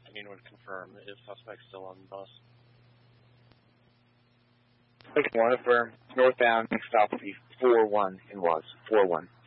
anyone confirm if suspect's still on the bus. One affirm. Northbound, next stop will be 4-1 and was 4-1.